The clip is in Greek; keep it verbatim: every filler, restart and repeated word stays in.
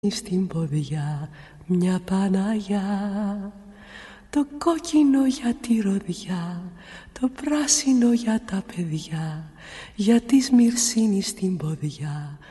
στην ποδιά μια Παναγιά, το κόκκινο για τη ροδιά, το πράσινο για τα παιδιά, για τη Σμυρσίνη στην ποδιά